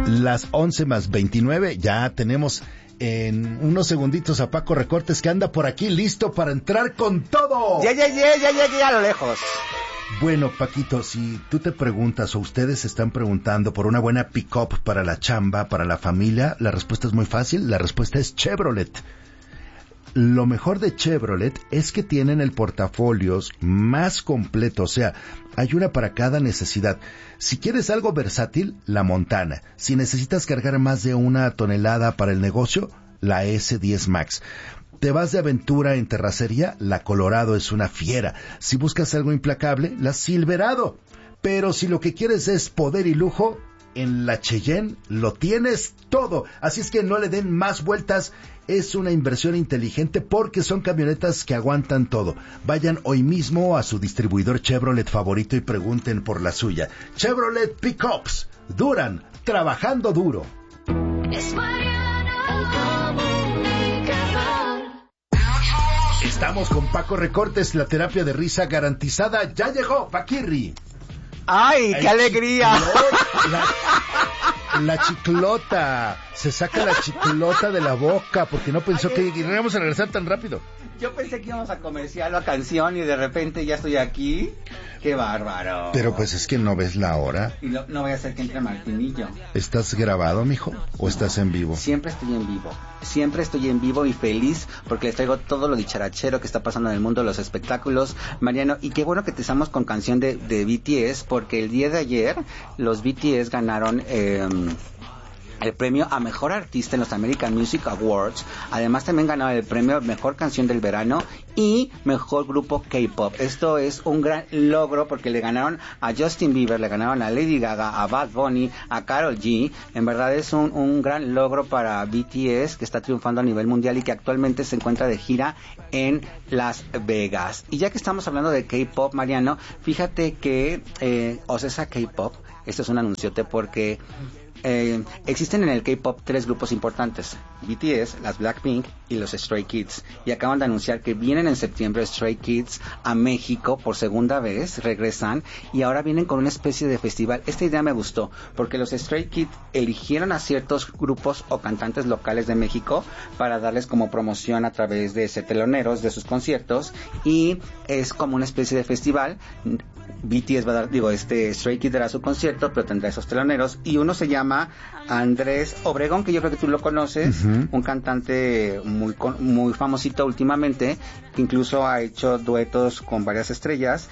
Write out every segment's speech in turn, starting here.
Las 11:29, ya tenemos en unos segunditos a Paco Recortes, que anda por aquí listo para entrar con todo. Ya llegué a lo lejos. Bueno, Paquito, si tú te preguntas o ustedes se están preguntando por una buena pick-up para la chamba, para la familia, la respuesta es muy fácil, la respuesta es Chevrolet. Lo mejor de Chevrolet es que tienen el portafolio más completo, o sea, hay una para cada necesidad. Si quieres algo versátil, la Montana. Si necesitas cargar más de 1 tonelada para el negocio, la S10 Max. Te vas de aventura en terracería, la Colorado es una fiera. Si buscas algo implacable, la Silverado. Pero si lo que quieres es poder y lujo, en la Cheyenne lo tienes todo. Así es que no le den más vueltas. Es una inversión inteligente porque son camionetas que aguantan todo. Vayan hoy mismo a su distribuidor Chevrolet favorito y pregunten por la suya. Chevrolet Pickups. Duran, trabajando duro. Estamos con Paco Recortes, la terapia de risa garantizada. Ya llegó, Paquirri. ¡Ay, qué alegría! La chiclota. Se saca la chiclota de la boca porque no pensó que íbamos a regresar tan rápido. Yo pensé que íbamos a comercial o a canción y de repente ya estoy aquí. ¡Qué bárbaro! Pero pues es que no ves la hora. Y no voy a hacer que entre Martinillo. ¿Estás grabado, mijo? ¿O estás en vivo? Siempre estoy en vivo. Siempre estoy en vivo y feliz porque les traigo todo lo dicharachero que está pasando en el mundo de los espectáculos, Mariano. Y qué bueno que te estamos con canción de BTS, porque el día de ayer los BTS ganaron el premio a Mejor Artista en los American Music Awards. Además también ganaron el premio a Mejor Canción del Verano y Mejor Grupo K-Pop. Esto es un gran logro porque le ganaron a Justin Bieber, le ganaron a Lady Gaga, a Bad Bunny, a Karol G. En verdad es un gran logro para BTS, que está triunfando a nivel mundial y que actualmente se encuentra de gira en Las Vegas. Y ya que estamos hablando de K-Pop, Mariano, fíjate que Ocesa K-Pop, esto es un anunciote porque existen en el K-pop 3 grupos importantes: BTS, las Blackpink y los Stray Kids, y acaban de anunciar que vienen en septiembre Stray Kids a México por segunda vez, regresan y ahora vienen con una especie de festival. Esta idea me gustó porque los Stray Kids eligieron a ciertos grupos o cantantes locales de México para darles como promoción a través de teloneros de sus conciertos, y es como una especie de festival. BTS va a dar, Stray Kids dará su concierto, pero tendrá esos teloneros, y uno se llama Andrés Obregón, que yo creo que tú lo conoces, un cantante muy famosito últimamente, que incluso ha hecho duetos con varias estrellas,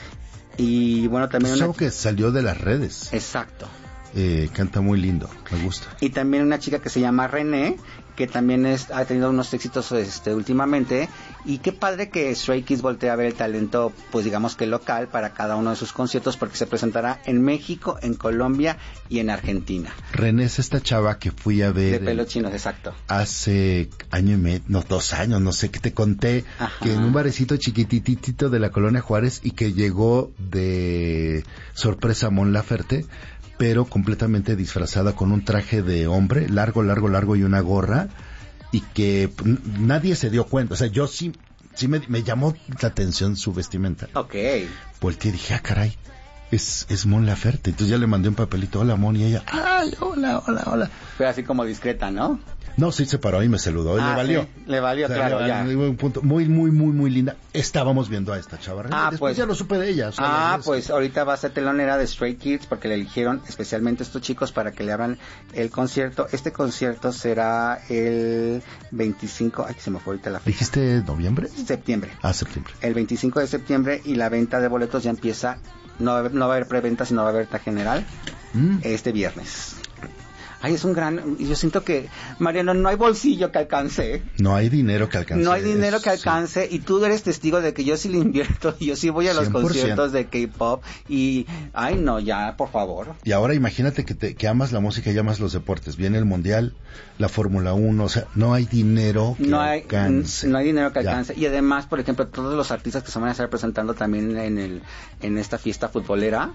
y bueno, también algo que salió de las redes. Exacto. Canta muy lindo, me gusta. Y también una chica que se llama René, que también ha tenido unos éxitos últimamente, y qué padre que Stray Kids voltea a ver el talento, pues digamos que local, para cada uno de sus conciertos, porque se presentará en México, en Colombia y en Argentina. René es esta chava que fui a ver de pelo chino, exacto, hace año y medio, no, 2 años, no sé, que te conté. Ajá. Que en un barecito chiquititito de la Colonia Juárez, y que llegó de sorpresa a Mon Laferte, pero completamente disfrazada con un traje de hombre, largo y una gorra, y que nadie se dio cuenta. O sea, yo sí me llamó la atención su vestimenta. Ok. Volteé y dije, caray, es Mon Laferte. Entonces ya le mandé un papelito: hola, Mon, y ella, ay, hola. Fue así como discreta, ¿no? No, sí se paró y me saludó, y le valió. Sí, le valió, o sea, claro, ya. Un punto muy linda. Estábamos viendo a esta chava. Después pues ya lo supe de ella. O sea, pues ahorita va a ser telonera de Stray Kids, porque le eligieron especialmente estos chicos para que le abran el concierto. Este concierto será el 25, se me fue ahorita la fecha. ¿Dijiste noviembre? Septiembre. Septiembre. El 25 de septiembre, y la venta de boletos ya empieza. No va a haber preventa, sino va a haber venta general este viernes. Ay, es un gran... Yo siento que, Mariano, no hay bolsillo que alcance. No hay dinero que alcance. No hay dinero que alcance, sí. Y tú eres testigo de que yo sí le invierto, yo sí voy a los 100%. Conciertos de K-pop, y... Ay, no, ya, por favor. Y ahora imagínate que amas la música y amas los deportes. Viene el Mundial, la Fórmula 1, o sea, no hay dinero que alcance. No hay dinero que alcance. Y además, por ejemplo, todos los artistas que se van a estar presentando también en esta fiesta futbolera,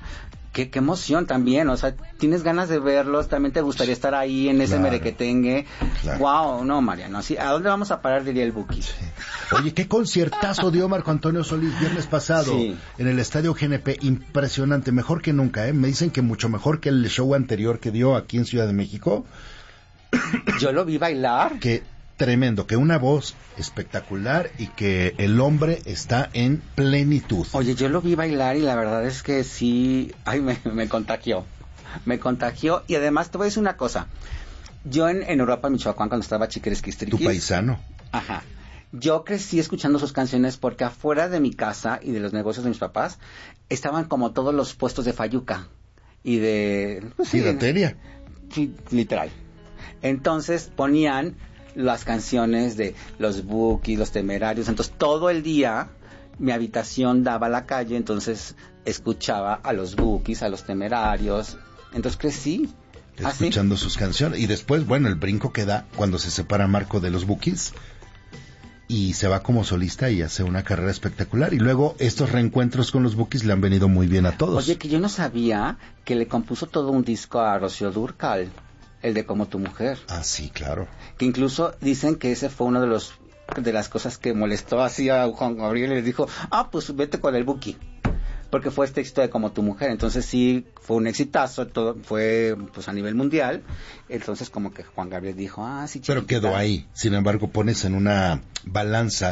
Qué emoción también, o sea, tienes ganas de verlos, también te gustaría estar ahí en ese merequetengue. Claro. Wow, no, Mariano, ¿sí? ¿A dónde vamos a parar? Diría el Buki. Sí. Oye, qué conciertazo dio Marco Antonio Solís viernes pasado en el Estadio GNP, impresionante, mejor que nunca, ¿eh? Me dicen que mucho mejor que el show anterior que dio aquí en Ciudad de México. Yo lo vi bailar. Que tremendo, que una voz espectacular y que el hombre está en plenitud. Oye, yo lo vi bailar y la verdad es que sí, ay, me contagió. Me contagió y además te voy a decir una cosa. Yo en Europa, Michoacán, cuando estaba Chiqueresquistriquis. Tu paisano. Ajá. Yo crecí escuchando sus canciones porque afuera de mi casa y de los negocios de mis papás estaban como todos los puestos de fayuca y de... Pues, piratería. Sí, literal. Entonces ponían las canciones de los Bukis, los Temerarios, entonces todo el día mi habitación daba a la calle, entonces escuchaba a los Bukis, a los Temerarios, entonces crecí escuchando sus canciones y después, bueno, el brinco que da cuando se separa Marco de los Bukis y se va como solista y hace una carrera espectacular y luego estos reencuentros con los Bukis le han venido muy bien a todos. Oye, que yo no sabía que le compuso todo un disco a Rocío Dúrcal. El de Como tu mujer. Ah, sí, claro. Que incluso dicen que ese fue uno de las cosas que molestó así a Juan Gabriel y le dijo, pues vete con el Buki. Porque fue este éxito de Como tu mujer. Entonces sí, fue un exitazo, todo fue pues a nivel mundial. Entonces como que Juan Gabriel dijo, sí, chiquita. Pero quedó ahí. Sin embargo, pones en una balanza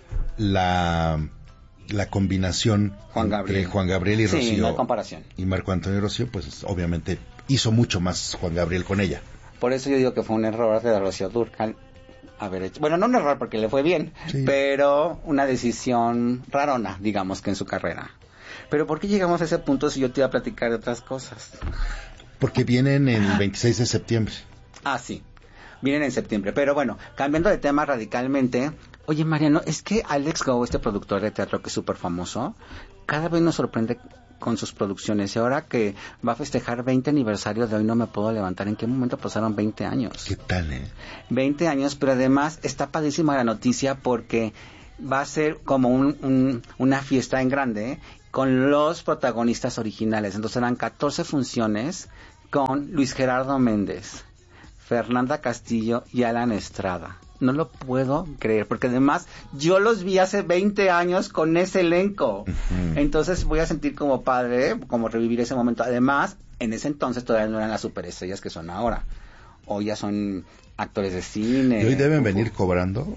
la combinación entre Juan Gabriel y Rocío. Sí, no hay comparación. Y Marco Antonio Rocío, pues obviamente hizo mucho más Juan Gabriel con ella. Por eso yo digo que fue un error de Rocío Dúrcal haber hecho, bueno, no un error porque le fue bien, pero una decisión rarona, digamos que en su carrera. Pero ¿por qué llegamos a ese punto si yo te iba a platicar de otras cosas? Porque vienen el 26 de septiembre. Sí, vienen en septiembre. Pero bueno, cambiando de tema radicalmente, oye Mariano, es que Alex Go, este productor de teatro que es súper famoso, cada vez nos sorprende con sus producciones y ahora que va a festejar 20 aniversario de Hoy No Me Puedo Levantar, ¿en qué momento pasaron 20 años? ¿Qué tal, 20 años, pero además está padísima la noticia porque va a ser como una fiesta en grande con los protagonistas originales, entonces serán 14 funciones con Luis Gerardo Méndez, Fernanda Castillo y Alan Estrada. No lo puedo creer, porque además yo los vi hace 20 años con ese elenco. Uh-huh. Entonces voy a sentir como padre, como revivir ese momento. Además, en ese entonces todavía no eran las superestrellas que son ahora. Hoy ya son actores de cine. ¿Y hoy deben venir cobrando?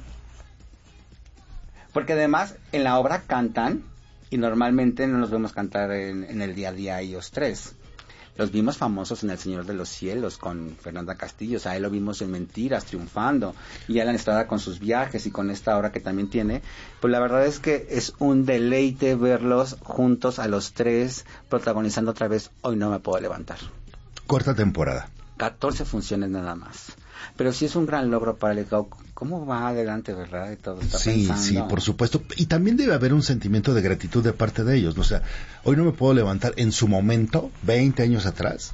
Porque además en la obra cantan, y normalmente no los vemos cantar en el día a día ellos tres. Los vimos famosos en El Señor de los Cielos con Fernanda Castillo, o sea, ahí lo vimos en Mentiras, triunfando, y Alan Estrada con sus viajes y con esta obra que también tiene. Pues la verdad es que es un deleite verlos juntos a los tres, protagonizando otra vez Hoy No Me Puedo Levantar. Corta temporada. 14 funciones nada más. Pero sí es un gran logro para el Go. ¿Cómo va adelante, verdad? De todo está pensando. Sí, por supuesto. Y también debe haber un sentimiento de gratitud de parte de ellos. O sea, Hoy No Me Puedo Levantar, en su momento, 20 años atrás,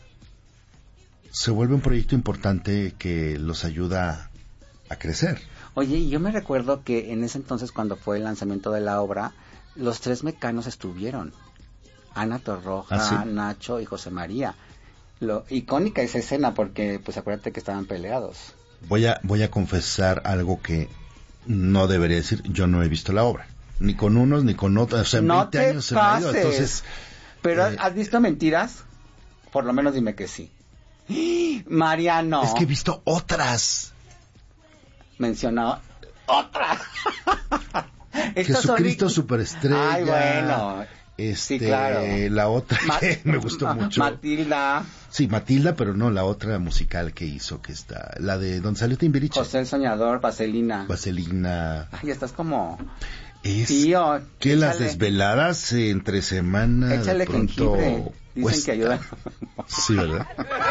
se vuelve un proyecto importante que los ayuda a crecer. Oye, yo me recuerdo que en ese entonces, cuando fue el lanzamiento de la obra, los tres mecanos estuvieron. Ana Torroja, Nacho y José María. Icónica esa escena porque, pues acuérdate que estaban peleados. Voy a confesar algo que no debería decir. Yo no he visto la obra, ni con unos ni con otros. O sea, en no 20 años se me ha ido, entonces. Pero ¿has visto Mentiras? Por lo menos dime que sí. Mariano. Es que he visto otras. Mencionado otras. Jesucristo Superestrella. Ay, bueno. Sí, claro. La otra que me gustó mucho. Matilda. Sí, Matilda, pero no, la otra musical que hizo, que está, la de donde salió Timbiriche. José el Soñador, Vaselina. Ay, estás como... Tío, que las desveladas entre semana. Échale jengibre. Dicen cuesta. Que ayudan. Sí, ¿verdad?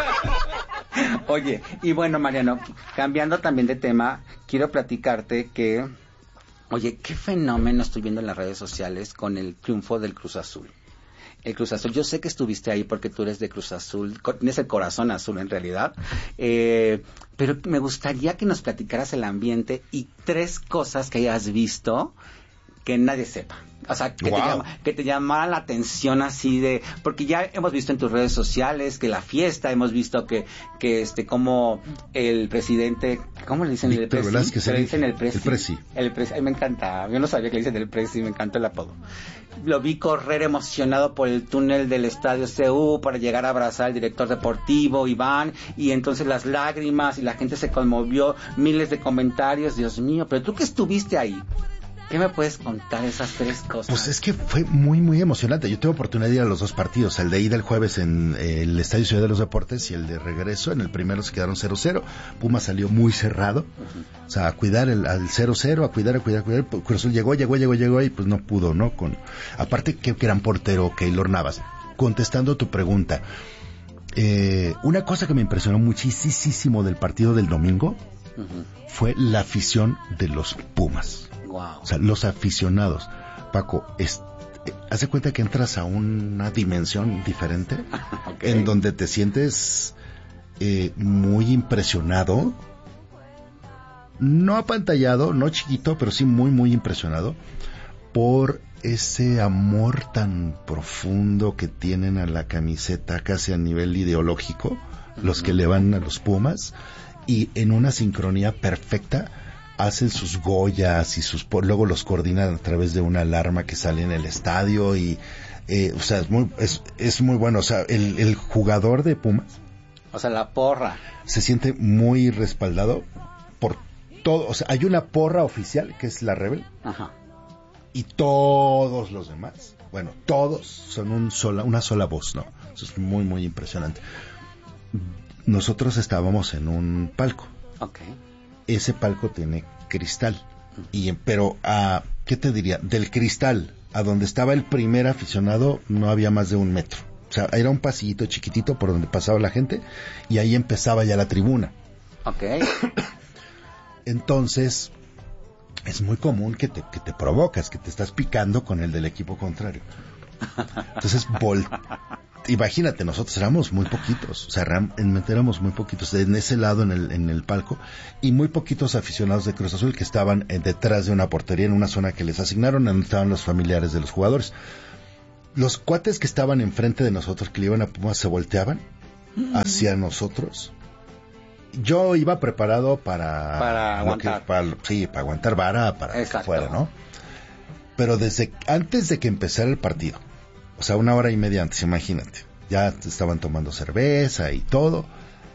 Oye, y bueno, Mariano, cambiando también de tema, quiero platicarte que... Oye, qué fenómeno estoy viendo en las redes sociales con el triunfo del Cruz Azul. El Cruz Azul, yo sé que estuviste ahí porque tú eres de Cruz Azul, tienes el corazón azul en realidad, pero me gustaría que nos platicaras el ambiente y 3 cosas que hayas visto que nadie sepa. O sea, que te llamara la atención así de... Porque ya hemos visto en tus redes sociales que la fiesta, hemos visto que como el presidente... ¿Cómo le dicen? Víctor el Velázquez, le dicen el presi. El presi. Ay, me encanta. Yo no sabía que le dicen el presi, me encanta el apodo. Lo vi correr emocionado por el túnel del Estadio CU para llegar a abrazar al director deportivo, Iván, y entonces las lágrimas y la gente se conmovió, miles de comentarios. Dios mío, pero tú que estuviste ahí, ¿qué me puedes contar esas tres cosas? Pues es que fue muy, muy emocionante. Yo tuve oportunidad de ir a los dos partidos, el de ida el jueves en el Estadio Ciudad de los Deportes y el de regreso. En el primero se quedaron 0-0. Puma salió muy cerrado. O sea, a cuidar al 0-0, a cuidar. Cruz Azul llegó y pues no pudo, ¿no? Aparte, qué gran portero, Keylor Navas. Contestando tu pregunta, una cosa que me impresionó muchísimo del partido del domingo fue la afición de los Pumas. Wow. O sea, los aficionados. Paco, hace cuenta que entras a una dimensión diferente Okay. en donde te sientes muy impresionado, no apantallado, no chiquito, pero sí muy, muy impresionado por ese amor tan profundo que tienen a la camiseta casi a nivel ideológico, los que le van a los Pumas, y en una sincronía perfecta hacen sus goyas y luego los coordinan a través de una alarma que sale en el estadio y o sea, es muy bueno. O sea, el jugador de Pumas, o sea, la porra, se siente muy respaldado por todo. O sea, hay una porra oficial que es la Rebel. Ajá. Y todos los demás, bueno, todos son una sola voz, ¿no? Eso es muy, muy impresionante. Nosotros estábamos en un palco. Okay. Ese palco tiene cristal. Pero, ¿qué te diría? Del cristal a donde estaba el primer aficionado no había más de 1 metro. O sea, era un pasillito chiquitito por donde pasaba la gente y ahí empezaba ya la tribuna. Okay. Entonces, es muy común que te provocas, que te estás picando con el del equipo contrario. Entonces, imagínate, nosotros éramos muy poquitos, o sea, realmente éramos muy poquitos en ese lado en el palco, y muy poquitos aficionados de Cruz Azul que estaban detrás de una portería en una zona que les asignaron, donde estaban los familiares de los jugadores. Los cuates que estaban enfrente de nosotros, que le iban a Pumas, se volteaban hacia nosotros. Yo iba preparado para aguantar. para aguantar vara, para Exacto. que fuera, ¿no? Pero antes de que empezara el partido, o sea, 1 hora y media antes, imagínate, ya estaban tomando cerveza y todo,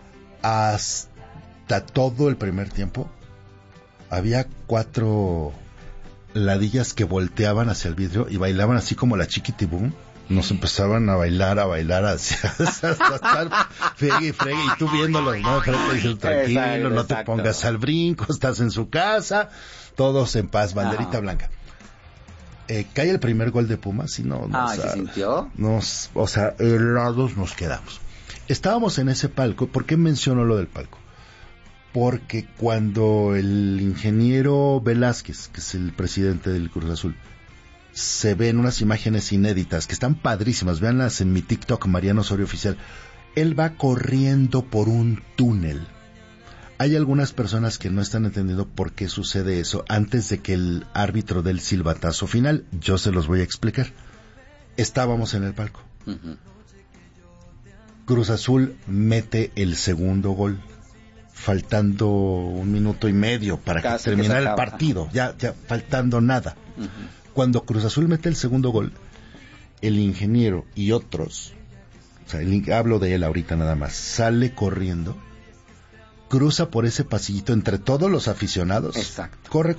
hasta todo el primer tiempo, había 4 ladillas que volteaban hacia el vidrio y bailaban así como la Chiquitibum. Nos empezaban a bailar hacia estar fregue, y tú viéndolos, ¿no? Tranquilo, no te pongas al brinco, estás en su casa, todos en paz, banderita blanca. Cae el primer gol de Pumas y ¿se sintió? O sea, helados nos quedamos. Estábamos en ese palco. ¿Por qué menciono lo del palco? Porque cuando el ingeniero Velázquez, que es el presidente del Cruz Azul, se ven unas imágenes inéditas que están padrísimas, véanlas en mi TikTok, Mariano Osorio Oficial. Él va corriendo por un túnel. Hay algunas personas que no están entendiendo por qué sucede eso antes de que el árbitro dé el silbatazo final. Yo se los voy a explicar. Estábamos en el palco. Uh-huh. Cruz Azul mete el segundo gol, faltando 1 minuto y medio para que terminara el partido, ya faltando nada. Uh-huh. Cuando Cruz Azul mete el segundo gol, el ingeniero y otros, o sea, hablo de él ahorita nada más, sale corriendo, cruza por ese pasillito entre todos los aficionados. Exacto. Corre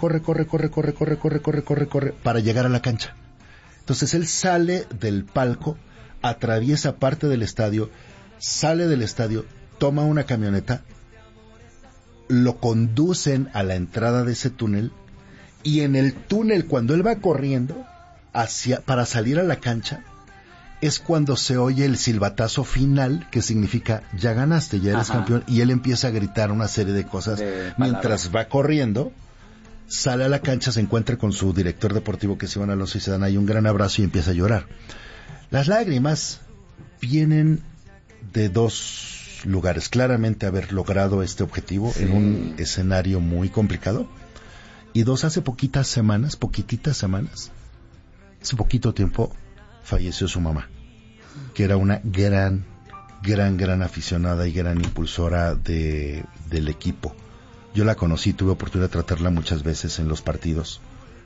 para llegar a la cancha. Entonces él sale del palco, atraviesa parte del estadio, sale del estadio, toma una camioneta, lo conducen a la entrada de ese túnel, y en el túnel, cuando él va corriendo para salir a la cancha, es cuando se oye el silbatazo final, que significa ya ganaste, ya eres campeón, y él empieza a gritar una serie de cosas mientras va corriendo, sale a la cancha, se encuentra con su director deportivo, que es Iván Alonso, y se dan ahí un gran abrazo y empieza a llorar. Las lágrimas vienen de 2 lugares: claramente haber logrado este objetivo en un escenario muy complicado, Y dos, hace poquititas semanas, hace poquito tiempo, falleció su mamá, que era una gran aficionada y gran impulsora del equipo. Yo la conocí, tuve oportunidad de tratarla muchas veces en los partidos.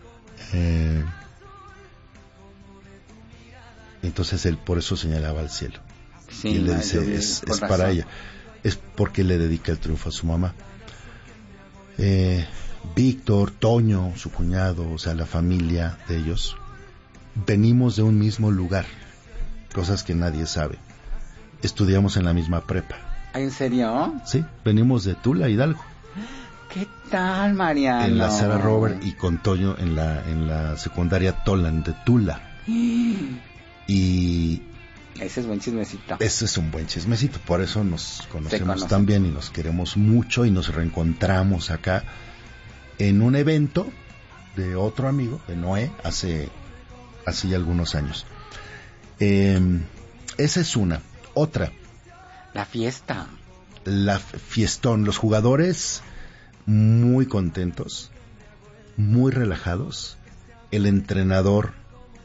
Entonces él por eso señalaba al cielo. Sí, y él le dice, es para ella. Es porque le dedica el triunfo a su mamá. Víctor, Toño, su cuñado, o sea, la familia de ellos, venimos de un mismo lugar, cosas que nadie sabe. Estudiamos en la misma prepa. ¿En serio? Sí, venimos de Tula, Hidalgo. ¿Qué tal, Mariano? En la Sarah Robert y con Toño en la secundaria Tolan de Tula. Y ese es buen chismecito. Ese es un buen chismecito, por eso nos conocemos tan bien y nos queremos mucho y nos reencontramos acá en un evento de otro amigo, de Noé, hace ya algunos años. Esa es una. Otra. La fiesta. La fiestón. Los jugadores muy contentos, muy relajados. El entrenador,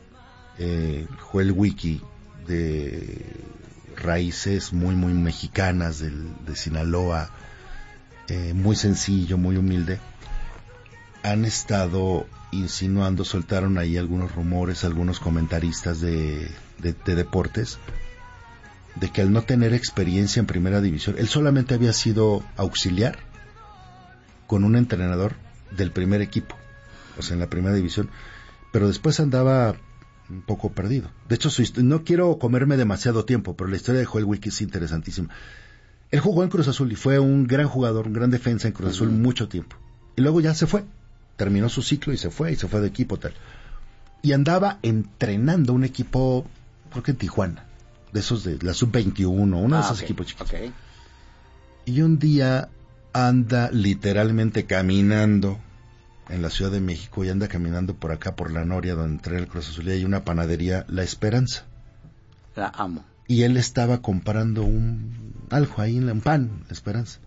Joel Wiki, de raíces muy mexicanas de Sinaloa, muy sencillo, muy humilde, han estado insinuando, soltaron ahí algunos rumores, algunos comentaristas de deportes, de que al no tener experiencia en primera división, él solamente había sido auxiliar con un entrenador del primer equipo, o sea, en la primera división, pero después andaba un poco perdido. De hecho, no quiero comerme demasiado tiempo, pero la historia de Joel Wiki es interesantísima. Él jugó en Cruz Azul y fue un gran jugador, un gran defensa en Cruz Azul mucho tiempo. Y luego ya se fue, terminó su ciclo y se fue de equipo tal. Y andaba entrenando un equipo, creo que en Tijuana, de esos de la Sub-21, uno de esos equipos chicos. Okay. Y un día anda literalmente caminando en la Ciudad de México y anda caminando por acá, por la Noria, donde entré el Cruz Azul, y hay una panadería, La Esperanza. La amo. Y él estaba comprando algo ahí, un pan, La Esperanza.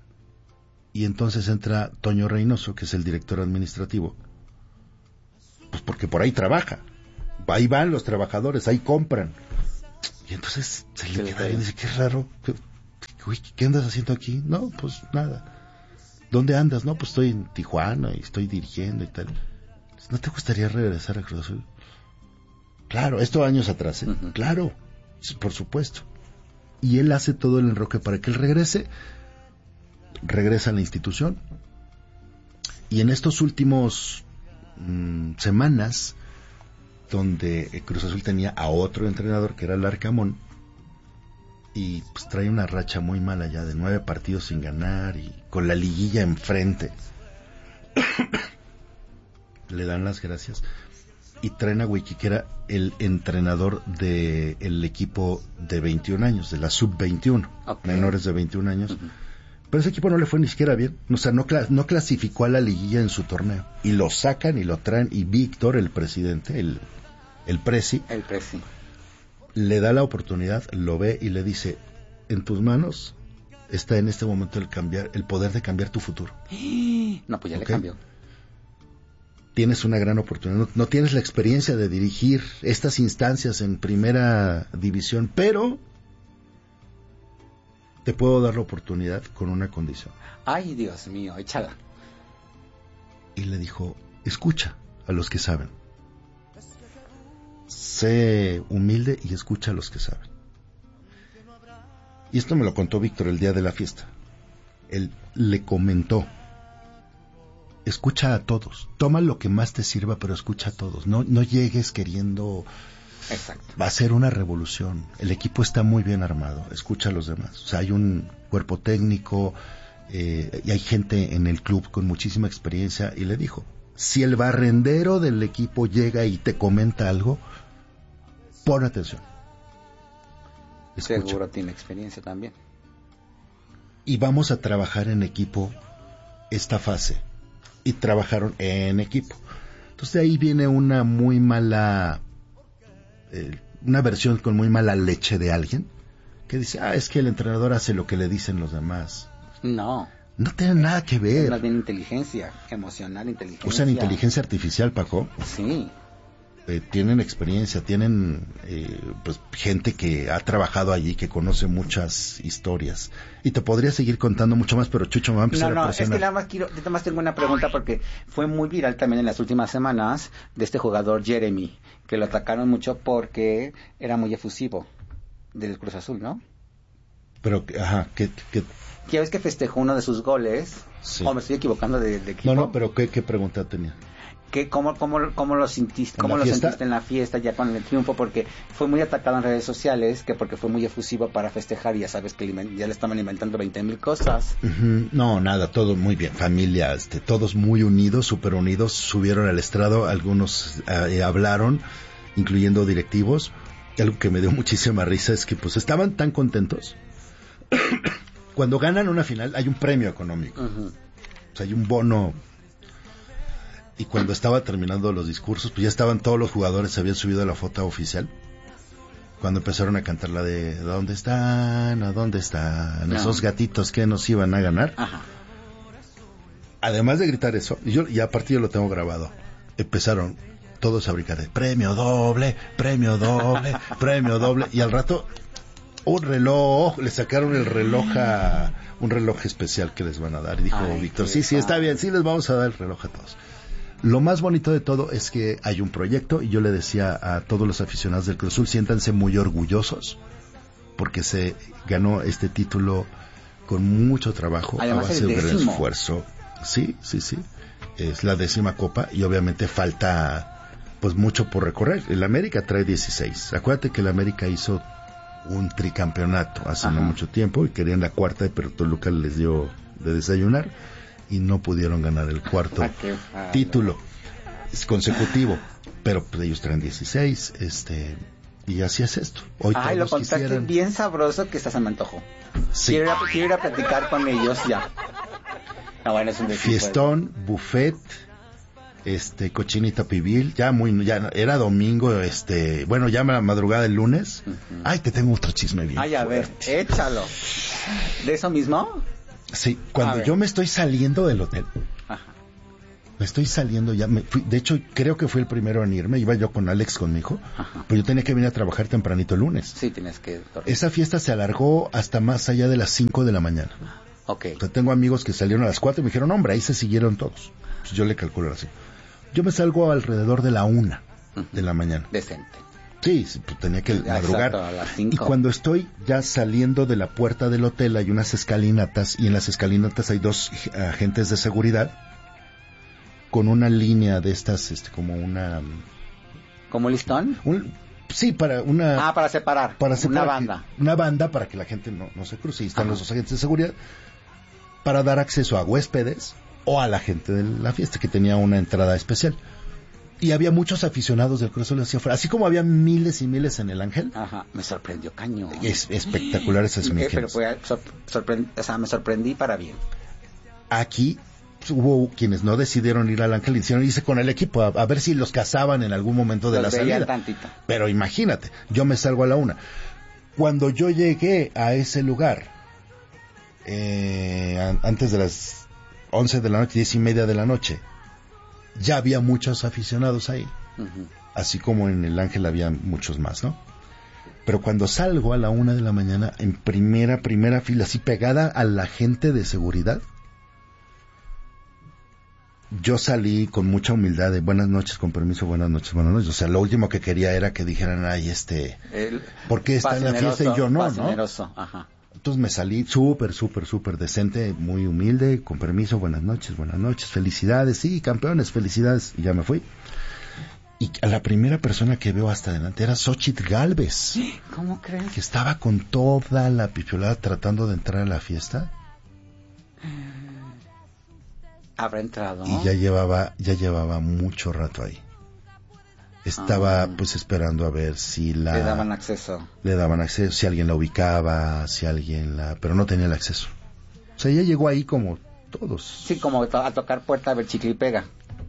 Y entonces entra Toño Reynoso, que es el director administrativo, pues porque por ahí trabaja. Ahí van los trabajadores, ahí compran. Y entonces se le queda bien y dice, qué raro, ¿qué andas haciendo aquí? No, pues nada. ¿Dónde andas? No, pues estoy en Tijuana y estoy dirigiendo y tal. ¿No te gustaría regresar a Cruz Azul? Claro, esto años atrás, ¿eh? Uh-huh. Claro, por supuesto. Y él hace todo el enroque para que él regresa a la institución. Y en estos últimos semanas, donde Cruz Azul tenía a otro entrenador que era Larcamón, y pues trae una racha muy mala ya de 9 partidos sin ganar y con la liguilla enfrente, le dan las gracias y traen a Wiki, que era el entrenador del equipo de 21 años, de la Sub-21, menores de 21 años. Uh-huh. Pero ese equipo no le fue ni siquiera bien, o sea, no clasificó a la liguilla en su torneo, y lo sacan y lo traen, y Víctor, el presidente, el presi, le da la oportunidad, lo ve y le dice, en tus manos está en este momento el poder de cambiar tu futuro. No, pues ya le cambió. Tienes una gran oportunidad, no tienes la experiencia de dirigir estas instancias en primera división, pero te puedo dar la oportunidad con una condición. Ay, Dios mío, échala. Y le dijo, escucha a los que saben. Sé humilde y escucha a los que saben. Y esto me lo contó Víctor el día de la fiesta. Él le comentó, escucha a todos, toma lo que más te sirva, pero escucha a todos, no llegues queriendo. Exacto. Va a ser una revolución, el equipo está muy bien armado, escucha a los demás, o sea, hay un cuerpo técnico, y hay gente en el club con muchísima experiencia, y le dijo, si el barrendero del equipo llega y te comenta algo, pon atención. Escucha. Seguro tiene experiencia también. Y vamos a trabajar en equipo esta fase. Y trabajaron en equipo. Entonces de ahí viene una muy mala, una versión con muy mala leche de alguien que dice, es que el entrenador hace lo que le dicen los demás. No. No tienen nada que ver. Es más bien inteligencia emocional, inteligencia. Usan inteligencia artificial, Paco. Sí. Tienen experiencia, tienen pues gente que ha trabajado allí, que conoce muchas historias. Y te podría seguir contando mucho más, pero Chucho me va a empezar a presionar. Es que nada más tengo una pregunta porque fue muy viral también en las últimas semanas de este jugador Jeremy, que lo atacaron mucho porque era muy efusivo del Cruz Azul, ¿no? Pero, ajá, ¿qué? Ya ves que festejó uno de sus goles. Sí. ¿O me estoy equivocando de equipo? No, pero ¿qué pregunta tenía? ¿Cómo lo sentiste? ¿Cómo lo sentiste en la fiesta ya con el triunfo? Porque fue muy atacado en redes sociales, que porque fue muy efusivo para festejar y ya sabes que ya le estaban inventando 20,000 cosas. Uh-huh. No, nada, todo muy bien. Familia, todos muy unidos, súper unidos. Subieron al estrado, algunos hablaron, incluyendo directivos. Algo que me dio muchísima risa es que pues estaban tan contentos. Cuando ganan una final hay un premio económico. Uh-huh. O sea, hay un bono. Y cuando estaba terminando los discursos, pues ya estaban todos los jugadores, se habían subido a la foto oficial. Cuando empezaron a cantar la de ¿dónde están? ¿A dónde están? Esos gatitos que nos iban a ganar. Ajá. Además de gritar eso, y aparte yo lo tengo grabado, empezaron todos a brincar de premio doble, premio doble, premio doble. Y al rato, un reloj, le sacaron el reloj un reloj especial que les van a dar. Y dijo Víctor, sí, está bien, sí les vamos a dar el reloj a todos. Lo más bonito de todo es que hay un proyecto y yo le decía a todos los aficionados del Cruz Azul, siéntanse muy orgullosos porque se ganó este título con mucho trabajo, además a base de un gran esfuerzo. Sí. Es la 10ª copa y obviamente falta pues mucho por recorrer. El América trae 16. Acuérdate que el América hizo un tricampeonato hace no mucho tiempo y querían la 4ª, pero Toluca les dio de desayunar y no pudieron ganar el 4º título consecutivo, pero pues ellos traen 16, y así es esto. Hoy lo contaste bien sabroso que se me antojó. Sí. Quiero ir a platicar con ellos ya. Bueno, es un fiestón, buffet, cochinita pibil, ya era domingo, bueno, ya madrugada del lunes. Uh-huh. Ay, te tengo otro chisme bien. Ay, a ver, échalo. ¿De eso mismo? Sí, cuando yo me estoy saliendo del hotel. Ajá. Me estoy saliendo ya, de hecho creo que fui el primero en irme, iba yo con Alex, con mi hijo, pero yo tenía que venir a trabajar tempranito el lunes. Sí, tienes que dormir. Esa fiesta se alargó hasta más allá de las 5 de la mañana. Okay. O sea, tengo amigos que salieron a las 4 y me dijeron, hombre, ahí se siguieron todos. Pues yo le calculo así. Yo me salgo alrededor de la 1 de la mañana. Decente. Sí, pues tenía que madrugar. Exacto, a las 5. Y cuando estoy ya saliendo de la puerta del hotel hay unas escalinatas y en las escalinatas hay 2 agentes de seguridad con una línea de estas, como una... ¿Como listón? Sí, para una... para separar. Una banda. Una banda para que la gente no se cruce. Y están los 2 agentes de seguridad para dar acceso a huéspedes o a la gente de la fiesta que tenía una entrada especial. Y había muchos aficionados del Cruz Azul hacia afuera, así como había miles y miles en el Ángel. Me sorprendió cañón. Es espectacular esas imágenes. Pero me sorprendí para bien. Aquí hubo quienes no decidieron ir al Ángel y hicieron irse con el equipo a ver si los cazaban en algún momento de la salida. Tantito. Pero imagínate, yo me salgo a la 1. Cuando yo llegué a ese lugar, antes de las 11 de la noche, 10:30 de la noche, ya había muchos aficionados ahí. Uh-huh. Así como en el Ángel había muchos más, ¿no? Pero cuando salgo a la 1 de la mañana, en primera fila, así pegada a la gente de seguridad, yo salí con mucha humildad de buenas noches, con permiso, buenas noches. O sea, lo último que quería era que dijeran, ay, ¿por qué está en la fiesta y yo no? Ajá. Entonces me salí súper decente, muy humilde, con permiso, buenas noches, felicidades, sí, campeones, felicidades, y ya me fui. Y a la primera persona que veo hasta adelante era Xochitl Gálvez. ¿Cómo crees? Que estaba con toda la pipiolada tratando de entrar a la fiesta. ¿Habrá entrado? Y ya llevaba mucho rato ahí. Estaba pues esperando a ver si le daban acceso, si alguien la ubicaba, pero no tenía el acceso. O sea, ella llegó ahí como todos. Sí, como a tocar puerta a ver chicle y pega.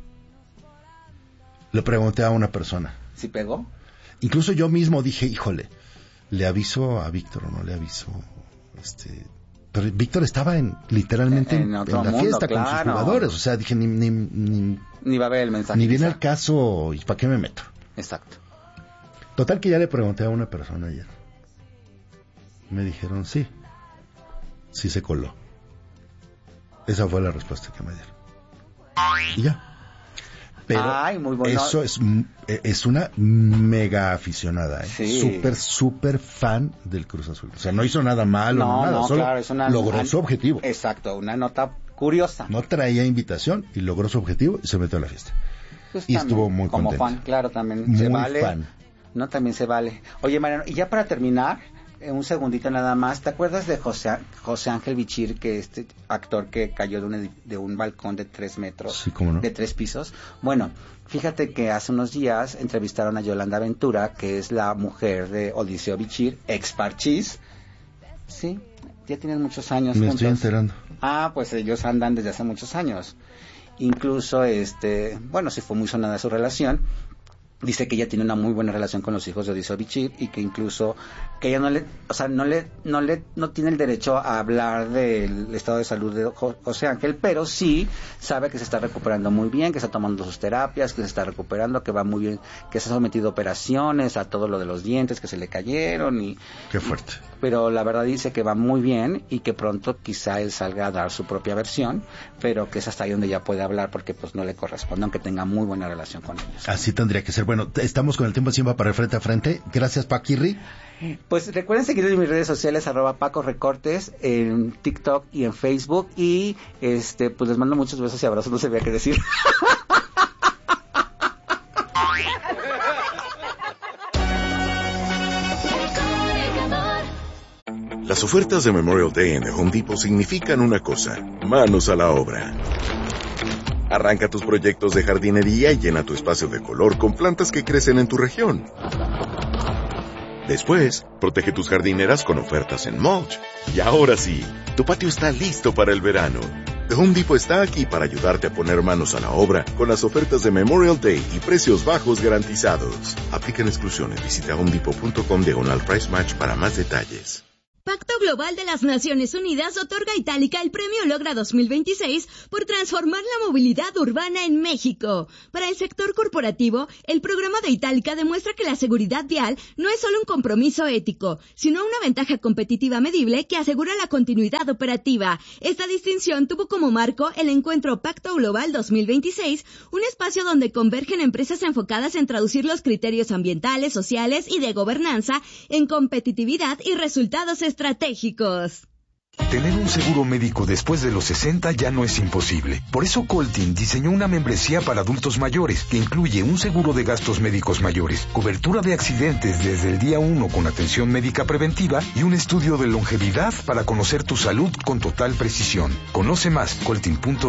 Le pregunté a una persona. ¿Sí pegó? Incluso yo mismo dije, híjole, ¿le aviso a Víctor o no le aviso? Pero Víctor estaba literalmente en la fiesta con sus jugadores. O sea, dije, ni va a ver el mensaje. Ni viene al caso, ¿y para qué me meto? Exacto. Total que ya le pregunté a una persona ayer. Me dijeron, sí se coló. Esa fue la respuesta que me dieron. Y ya. Pero muy bueno. Eso es una mega aficionada, ¿eh? Sí. Súper fan del Cruz Azul. O sea, no hizo nada malo, nada, solo claro, logró su objetivo. Exacto, una nota curiosa. No traía invitación y logró su objetivo y se metió a la fiesta. Pues y estuvo muy como contenta. Fan, claro, también muy se vale. Fan. No, también se vale. Oye, Mariano, y ya para terminar, un segundito nada más, ¿te acuerdas de José Ángel Bichir, que actor que cayó de un balcón de 3 metros? Sí, cómo no. De 3 pisos. Bueno, fíjate que hace unos días entrevistaron a Yolanda Ventura, que es la mujer de Odiseo Bichir, ex Parchís. Sí, ya tienen muchos años Me juntos. estoy enterando. Pues ellos andan desde hace muchos años. Incluso, sí fue muy sonada su relación. Dice que ella tiene una muy buena relación con los hijos de Odiseo Bichir y que incluso que ella no tiene el derecho a hablar del estado de salud de José Ángel, pero sí sabe que se está recuperando muy bien, que está tomando sus terapias, que se está recuperando, que va muy bien, que se ha sometido a operaciones, a todo lo de los dientes que se le cayeron y qué fuerte. Pero la verdad dice que va muy bien y que pronto quizá él salga a dar su propia versión, pero que es hasta ahí donde ya puede hablar porque pues no le corresponde, aunque tenga muy buena relación con ellos. Así tendría que ser. Bueno, estamos con el tiempo encima para el frente a frente. Gracias, Paquirri. Pues recuerden seguirme en mis redes sociales, @PacoRecortes, en TikTok y en Facebook. Y pues les mando muchos besos y abrazos, no sabía qué decir. Las ofertas de Memorial Day en The Home Depot significan una cosa: manos a la obra. Arranca tus proyectos de jardinería y llena tu espacio de color con plantas que crecen en tu región. Después, protege tus jardineras con ofertas en mulch. Y ahora sí, tu patio está listo para el verano. The Home Depot está aquí para ayudarte a poner manos a la obra con las ofertas de Memorial Day y precios bajos garantizados. Aplican exclusiones. Visita homedepot.com/price match para más detalles. Pacto Global de las Naciones Unidas otorga a Itálica el Premio Logra 2026 por transformar la movilidad urbana en México. Para el sector corporativo, el programa de Itálica demuestra que la seguridad vial no es solo un compromiso ético, sino una ventaja competitiva medible que asegura la continuidad operativa. Esta distinción tuvo como marco el encuentro Pacto Global 2026, un espacio donde convergen empresas enfocadas en traducir los criterios ambientales, sociales y de gobernanza en competitividad y resultados estratégicos. Tener un seguro médico después de los 60 ya no es imposible. Por eso Coltin diseñó una membresía para adultos mayores que incluye un seguro de gastos médicos mayores, cobertura de accidentes desde el día 1 con atención médica preventiva y un estudio de longevidad para conocer tu salud con total precisión. Conoce más, Coltin.com.